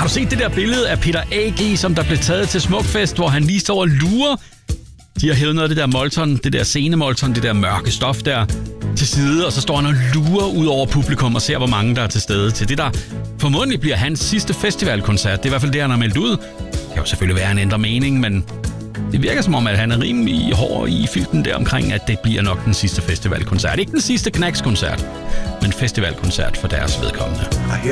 du set det der billede af Peter A.G., som der blev taget til Smukfest, hvor han lige står og lurer? De har hævet noget af det der molton, det der scenemolton, det der mørke stof der til side, og så står han og lurer ud over publikum og ser, hvor mange der er til stede til det, der formodentlig bliver hans sidste festivalkoncert. Det er i hvert fald det, han har meldt ud. Det kan jo selvfølgelig være en ændret mening, men det virker som om, at han er rimelig hård i filten der omkring, at det bliver nok den sidste festivalkoncert. Ikke den sidste Knacks-koncert, men festivalkoncert for deres vedkommende.